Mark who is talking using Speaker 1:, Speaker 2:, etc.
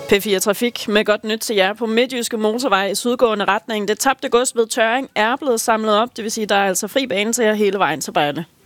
Speaker 1: P4 Trafik med godt nyt til jer på Midtjyske Motorvej i sydgående retning. Det tabte gods ved Tørring er blevet samlet op, det vil sige, der er altså fri bane til jer hele vejen til Bejerne.